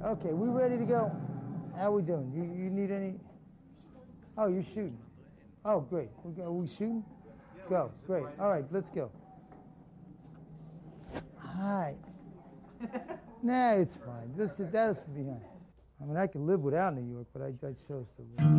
Okay, we ready to go? How we doing? You need any? Oh, you're shooting. Oh, great. Are we shooting? Go. Great. All right, let's go. Hi. Nah, it's fine. That's behind. I mean, I can live without New York, but I chose to live.